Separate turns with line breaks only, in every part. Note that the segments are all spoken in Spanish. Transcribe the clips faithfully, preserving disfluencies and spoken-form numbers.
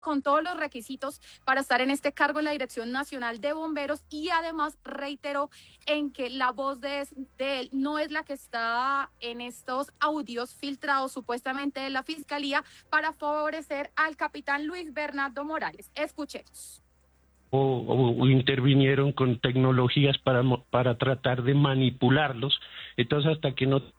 con todos los requisitos para estar en este cargo en la Dirección Nacional de Bomberos, y además reiteró en que la voz de, de él no es la que está en estos audios filtrados supuestamente de la Fiscalía para favorecer al capitán Luis Bernardo Morales. Escuchemos.
O, o, o intervinieron con tecnologías para, para tratar de manipularlos. Entonces, hasta que no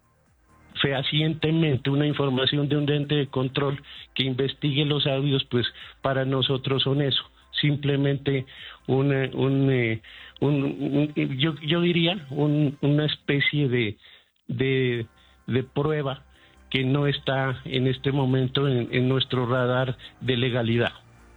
fehacientemente una información de un ente de control que investigue los audios, pues para nosotros son eso, simplemente una, un, eh, un, un, yo, yo diría un, una especie de, de, de prueba que no está en este momento en, en nuestro radar de legalidad.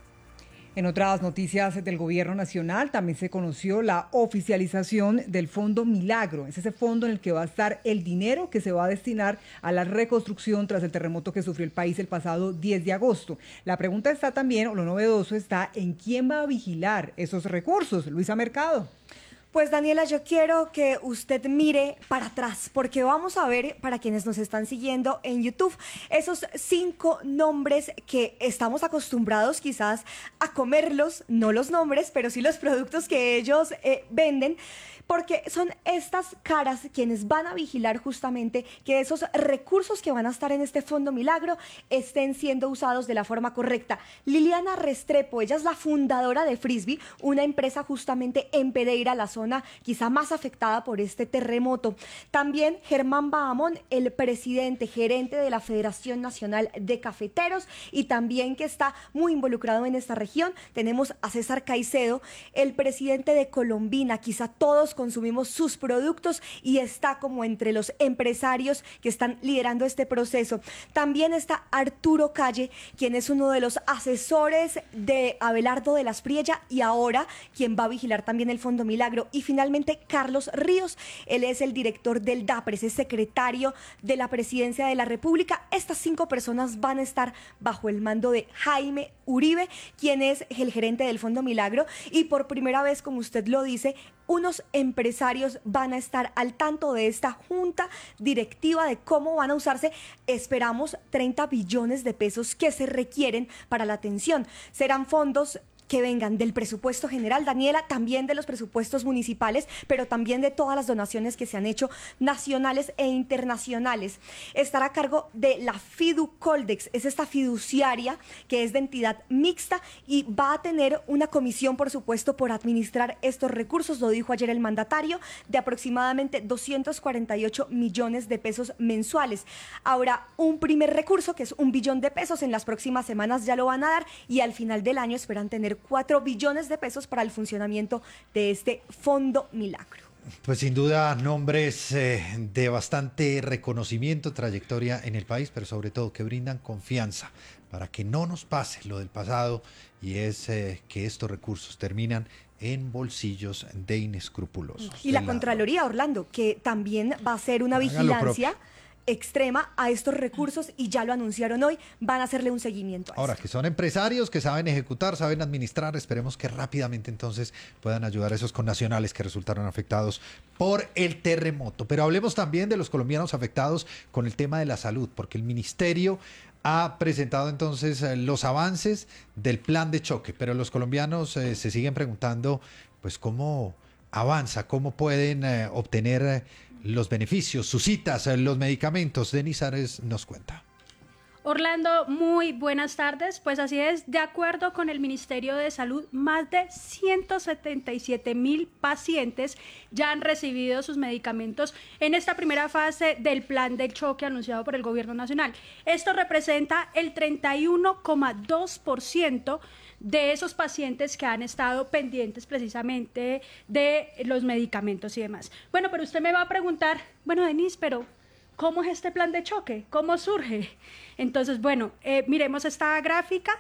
En otras noticias del gobierno nacional también se conoció la oficialización del Fondo Milagro. Es ese fondo en el que va a estar el dinero que se va a destinar a la reconstrucción tras el terremoto que sufrió el país el pasado diez de agosto. La pregunta está también, o lo novedoso está, en quién va a vigilar esos recursos. Luisa Mercado.
Pues Daniela, yo quiero que usted mire para atrás, porque vamos a ver, para quienes nos están siguiendo en YouTube, esos cinco nombres que estamos acostumbrados quizás a comerlos, no los nombres, pero sí los productos que ellos eh, venden, porque son estas caras quienes van a vigilar justamente que esos recursos que van a estar en este Fondo Milagro estén siendo usados de la forma correcta. Liliana Restrepo, ella es la fundadora de Frisbee, una empresa justamente en Pereira, la zona quizá más afectada por este terremoto. También Germán Bahamón, el presidente, gerente de la Federación Nacional de Cafeteros, y también que está muy involucrado en esta región. Tenemos a César Caicedo, el presidente de Colombina, quizá todos consumimos sus productos y está como entre los empresarios que están liderando este proceso. También está Arturo Calle, quien es uno de los asesores de Abelardo de las Priella y ahora quien va a vigilar también el Fondo Milagro. Y finalmente Carlos Ríos, él es el director del DAPRES, es secretario de la Presidencia de la República. Estas cinco personas van a estar bajo el mando de Jaime Uribe, quien es el gerente del Fondo Milagro, y por primera vez, como usted lo dice, unos empresarios van a estar al tanto de esta junta directiva de cómo van a usarse, esperamos, treinta billones de pesos que se requieren para la atención. Serán fondos que vengan del presupuesto general, Daniela, también de los presupuestos municipales, pero también de todas las donaciones que se han hecho nacionales e internacionales. Estará a cargo de la Fiducoldex, es esta fiduciaria que es de entidad mixta y va a tener una comisión, por supuesto, por administrar estos recursos, lo dijo ayer el mandatario, de aproximadamente doscientos cuarenta y ocho millones de pesos mensuales. Ahora, un primer recurso, que es un billón de pesos, en las próximas semanas ya lo van a dar y al final del año esperan tener cuatro billones de pesos para el funcionamiento de este Fondo Milagro.
Pues sin duda nombres eh, de bastante reconocimiento, trayectoria en el país, pero sobre todo que brindan confianza para que no nos pase lo del pasado y es eh, que estos recursos terminan en bolsillos de inescrupulosos.
Y la Contraloría, Orlando, que también va a hacer una vigilancia extrema a estos recursos y ya lo anunciaron hoy, van a hacerle un seguimiento a
Ahora,
esto.
que son empresarios que saben ejecutar, saben administrar, esperemos que rápidamente entonces puedan ayudar a esos connacionales que resultaron afectados por el terremoto. Pero hablemos también de los colombianos afectados con el tema de la salud, porque el ministerio ha presentado entonces los avances del plan de choque, pero los colombianos eh, se siguen preguntando pues cómo avanza, cómo pueden eh, obtener eh, los beneficios, sus citas, los medicamentos. Denis Ares nos cuenta.
Orlando, muy buenas tardes. Pues así es, de acuerdo con el Ministerio de Salud, más de ciento setenta y siete mil pacientes ya han recibido sus medicamentos en esta primera fase del plan de choque anunciado por el Gobierno Nacional. Esto representa el treinta y uno coma dos por ciento de esos pacientes que han estado pendientes precisamente de los medicamentos y demás. Bueno, pero usted me va a preguntar, bueno, Denise, pero ¿cómo es este plan de choque? ¿Cómo surge? Entonces, bueno, eh, miremos esta gráfica.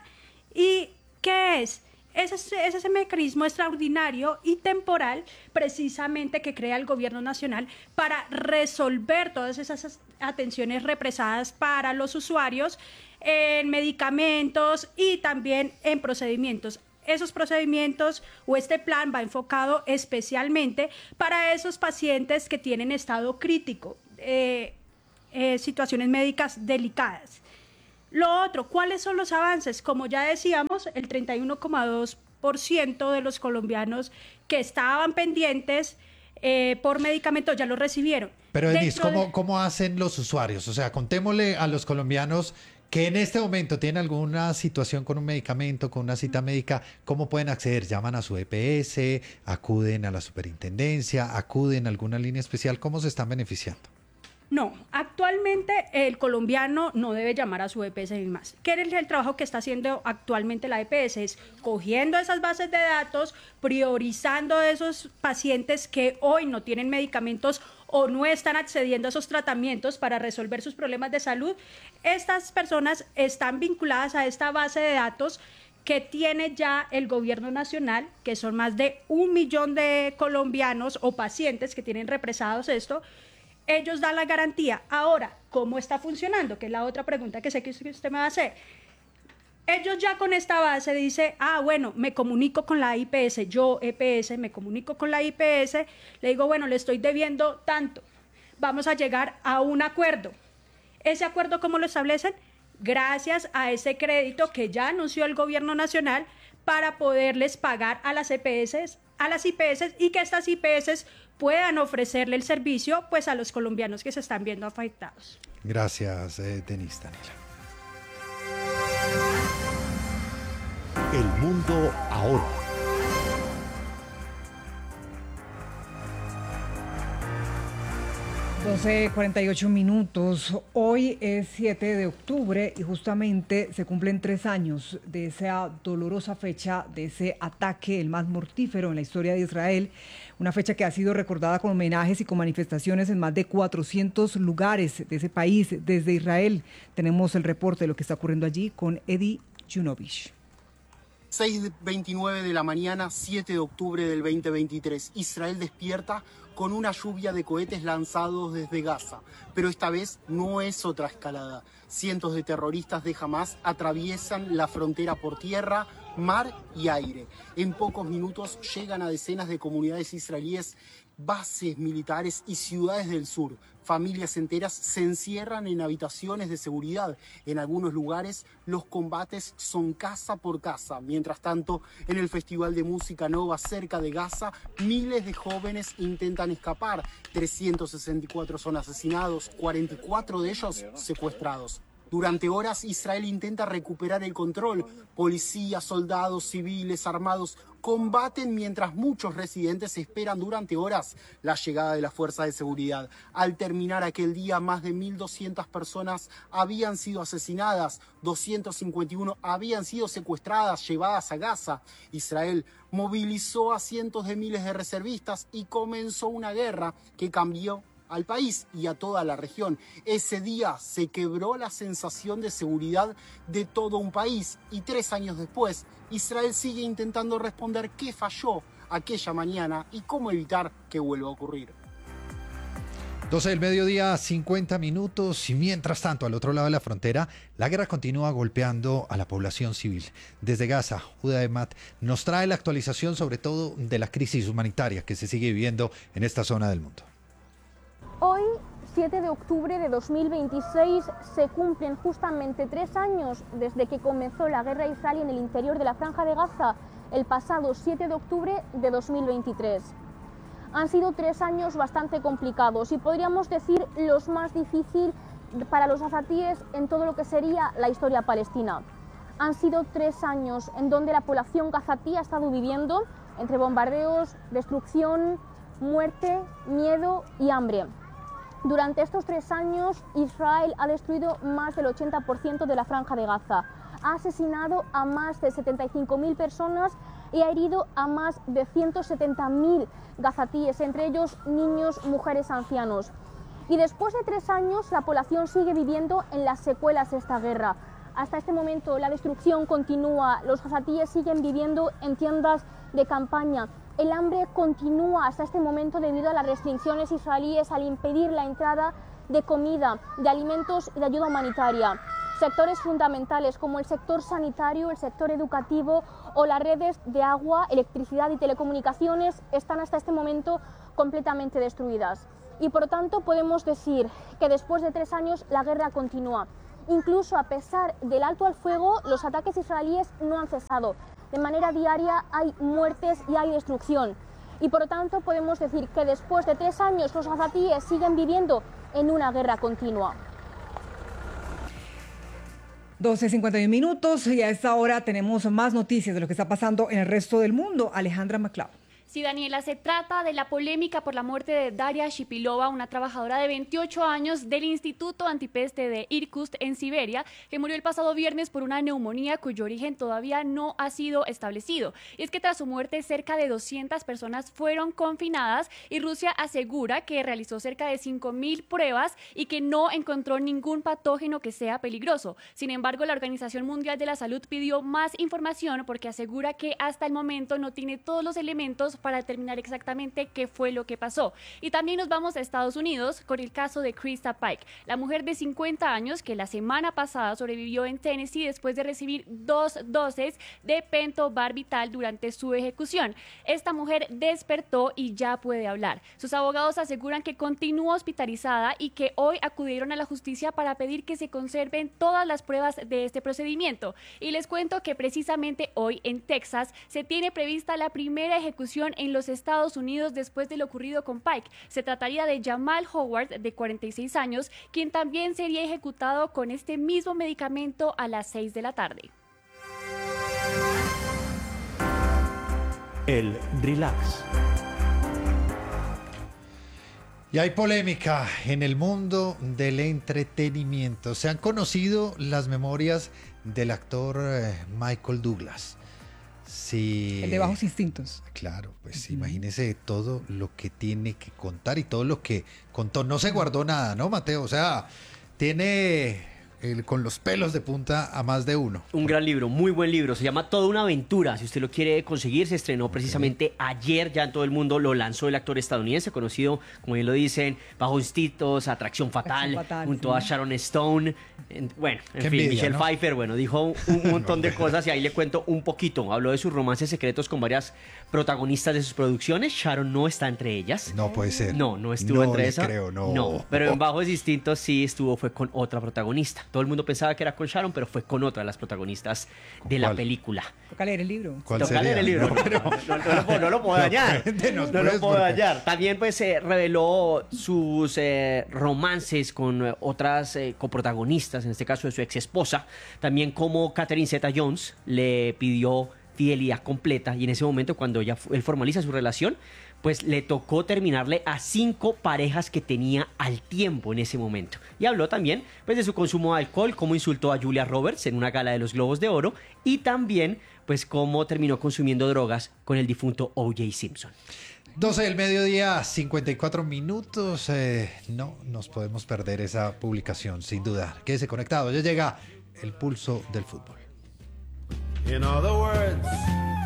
¿Y qué es? Es ese, es ese mecanismo extraordinario y temporal precisamente que crea el Gobierno Nacional para resolver todas esas atenciones represadas para los usuarios en medicamentos y también en procedimientos. Esos procedimientos o este plan va enfocado especialmente para esos pacientes que tienen estado crítico, eh, eh, situaciones médicas delicadas. Lo otro, ¿cuáles son los avances? Como ya decíamos, el treinta y uno coma dos por ciento de los colombianos que estaban pendientes eh, por medicamentos ya lo recibieron.
Pero Denise, ¿cómo,
de...
¿cómo hacen los usuarios? O sea, contémosle a los colombianos que en este momento tienen alguna situación con un medicamento, con una cita médica, ¿cómo pueden acceder? ¿Llaman a su E P S? ¿Acuden a la superintendencia? ¿Acuden a alguna línea especial? ¿Cómo se están beneficiando?
No, actualmente el colombiano no debe llamar a su E P S ni más. ¿Qué es el trabajo que está haciendo actualmente la E P S? Es cogiendo esas bases de datos, priorizando esos pacientes que hoy no tienen medicamentos o no están accediendo a esos tratamientos para resolver sus problemas de salud. Estas personas están vinculadas a esta base de datos que tiene ya el gobierno nacional, que son más de un millón de colombianos o pacientes que tienen represados esto. Ellos dan la garantía. Ahora, ¿cómo está funcionando? Que es la otra pregunta que sé que usted me va a hacer. Ellos ya con esta base dicen, ah, bueno, me comunico con la I P S, yo E P S, me comunico con la I P S, le digo, bueno, le estoy debiendo tanto, vamos a llegar a un acuerdo. ¿Ese acuerdo cómo lo establecen? Gracias a ese crédito que ya anunció el gobierno nacional para poderles pagar a las E P S, a las I P S y que estas I P S puedan ofrecerle el servicio pues a los colombianos que se están viendo afectados.
Gracias, eh, Denise, Daniela.
El mundo ahora.
doce cuarenta y ocho minutos. Hoy es siete de octubre y justamente se cumplen tres años de esa dolorosa fecha, de ese ataque, el más mortífero en la historia de Israel. Una fecha que ha sido recordada con homenajes y con manifestaciones en más de cuatrocientos lugares de ese país, desde Israel. Tenemos el reporte de lo que está ocurriendo allí con Eddie Junovich.
seis veintinueve de la mañana, siete de octubre del veinte veintitrés. Israel despierta con una lluvia de cohetes lanzados desde Gaza. Pero esta vez no es otra escalada. Cientos de terroristas de Hamás atraviesan la frontera por tierra, mar y aire. En pocos minutos llegan a decenas de comunidades israelíes, bases militares y ciudades del sur. Familias enteras se encierran en habitaciones de seguridad. En algunos lugares los combates son casa por casa. Mientras tanto, en el Festival de Música Nova cerca de Gaza, miles de jóvenes intentan escapar. trescientos sesenta y cuatro son asesinados, cuarenta y cuatro de ellos secuestrados. Durante horas Israel intenta recuperar el control. Policías, soldados, civiles, armados combaten mientras muchos residentes esperan durante horas la llegada de las fuerzas de seguridad. Al terminar aquel día, más de mil doscientas personas habían sido asesinadas, doscientas cincuenta y uno habían sido secuestradas, llevadas a Gaza. Israel movilizó a cientos de miles de reservistas y comenzó una guerra que cambió al país y a toda la región. Ese día se quebró la sensación de seguridad de todo un país y tres años después, Israel sigue intentando responder qué falló aquella mañana y cómo evitar que vuelva a ocurrir.
doce del mediodía, cincuenta minutos, y mientras tanto, al otro lado de la frontera, la guerra continúa golpeando a la población civil. Desde Gaza, Uda Emat nos trae la actualización sobre todo de la crisis humanitaria que se sigue viviendo en esta zona del mundo.
Hoy, siete de octubre de dos mil veintiséis, se cumplen justamente tres años desde que comenzó la guerra israelí en el interior de la Franja de Gaza, el pasado siete de octubre de dos mil veintitrés. Han sido tres años bastante complicados y podríamos decir los más difíciles para los gazatíes en todo lo que sería la historia palestina. Han sido tres años en donde la población gazatí ha estado viviendo entre bombardeos, destrucción, muerte, miedo y hambre. Durante estos tres años, Israel ha destruido más del ochenta por ciento de la Franja de Gaza, ha asesinado a más de setenta y cinco mil personas y ha herido a más de ciento setenta mil gazatíes, entre ellos niños, mujeres, ancianos. Y después de tres años, la población sigue viviendo en las secuelas de esta guerra. Hasta este momento, la destrucción continúa, los gazatíes siguen viviendo en tiendas de campaña. El hambre continúa hasta este momento debido a las restricciones israelíes al impedir la entrada de comida, de alimentos y de ayuda humanitaria. Sectores fundamentales como el sector sanitario, el sector educativo o las redes de agua, electricidad y telecomunicaciones están hasta este momento completamente destruidas. Y por lo tanto podemos decir que después de tres años la guerra continúa. Incluso a pesar del alto al fuego, los ataques israelíes no han cesado. De manera diaria hay muertes y hay destrucción. Y por lo tanto podemos decir que después de tres años los gazatíes siguen viviendo en una guerra continua.
doce cincuenta y uno minutos y a esta hora tenemos más noticias de lo que está pasando en el resto del mundo. Alejandra MacLeod.
Sí, Daniela, se trata de la polémica por la muerte de Daria Shipilova, una trabajadora de veintiocho años del Instituto Antipeste de Irkutsk en Siberia, que murió el pasado viernes por una neumonía cuyo origen todavía no ha sido establecido. Y es que tras su muerte cerca de doscientas personas fueron confinadas y Rusia asegura que realizó cerca de cinco mil pruebas y que no encontró ningún patógeno que sea peligroso. Sin embargo, la Organización Mundial de la Salud pidió más información porque asegura que hasta el momento no tiene todos los elementos para determinar exactamente qué fue lo que pasó. Y también nos vamos a Estados Unidos con el caso de Krista Pike, la mujer de cincuenta años que la semana pasada sobrevivió en Tennessee después de recibir dos dosis de pentobarbital durante su ejecución. Esta mujer despertó y ya puede hablar. Sus abogados aseguran que continúa hospitalizada y que hoy acudieron a la justicia para pedir que se conserven todas las pruebas de este procedimiento. Y les cuento que precisamente hoy en Texas se tiene prevista la primera ejecución en los Estados Unidos después de lo ocurrido con Pike. Se trataría de Jamal Howard, de cuarenta y seis años, quien también sería ejecutado con este mismo medicamento a las seis de la tarde.
El relax.
Y hay polémica en el mundo del entretenimiento. Se han conocido las memorias del actor eh, Michael Douglas. Sí.
El de Bajos Instintos.
Claro, pues uh-huh. Imagínese todo lo que tiene que contar y todo lo que contó. No se guardó nada, ¿no, Mateo? O sea, tiene el, con los pelos de punta a más de uno.
Un gran libro, muy buen libro. Se llama Toda una aventura. Si usted lo quiere conseguir, se estrenó precisamente okay. ayer. Ya en todo el mundo lo lanzó el actor estadounidense, conocido, como bien lo dicen, Bajos Instintos, Atracción Fatal, Atracción Fatal junto sí. a Sharon Stone. En, bueno, en Qué fin, envidia, Michelle ¿no? Pfeiffer, bueno, dijo un montón de cosas y ahí le cuento un poquito. Habló de sus romances secretos con varias protagonistas de sus producciones. Sharon no está entre ellas.
No puede ser.
No, no estuvo
no
entre
le
esas.
creo, no.
No, pero en Bajos Instintos sí estuvo, fue con otra protagonista. Todo el mundo pensaba que era con Sharon, pero fue con otra de las protagonistas de la película.
Toca leer el libro.
¿Cuál
Toca
sería?
leer el libro. No, pero... no, no, no, no, no lo puedo dañar. No, no lo puedo dañar. También pues eh, reveló sus eh, romances con eh, otras eh, coprotagonistas, en este caso de su ex esposa. También como Catherine Zeta-Jones le pidió fidelidad completa y en ese momento cuando ya él formaliza su relación, pues le tocó terminarle a cinco parejas que tenía al tiempo en ese momento. Y habló también pues de su consumo de alcohol, cómo insultó a Julia Roberts en una gala de los Globos de Oro y también pues cómo terminó consumiendo drogas con el difunto O J Simpson.
doce del mediodía, cincuenta y cuatro minutos. Eh, no nos podemos perder esa publicación, sin duda. Quédese conectado, ya llega el pulso del fútbol.
In other words,